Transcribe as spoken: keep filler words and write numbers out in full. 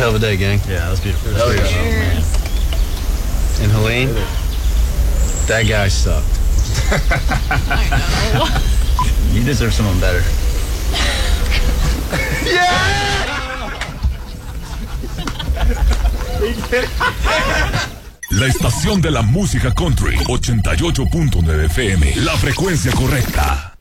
hell of a day, gang. Yeah, that was beautiful. That was Cheers. And Helene, that guy sucked. I know. You deserve someone better. La estación de la música country, ochenta y ocho punto nueve F M, la frecuencia correcta.